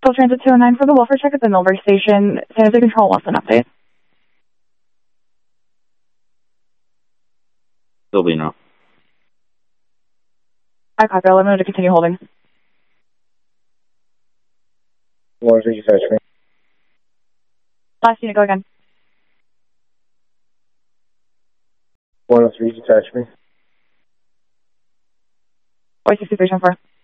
Full Transit 209 for the welfare check at the Millbury Station. San Jose Control wants an update. Still being out. I copy. I'll let me know to continue holding. Lawrence, you touch me. Last unit, go again. 103, detach me. Voice 63, 10-4.